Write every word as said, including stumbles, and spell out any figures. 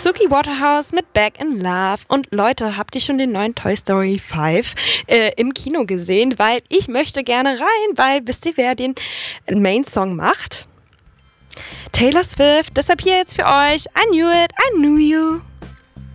Suki Waterhouse mit Back in Love. Und Leute, habt ihr schon den neuen Toy Story fünf äh, im Kino gesehen? Weil ich möchte gerne rein, weil wisst ihr, wer den Main-Song macht? Taylor Swift. Deshalb hier jetzt für euch I Knew It, I Knew You.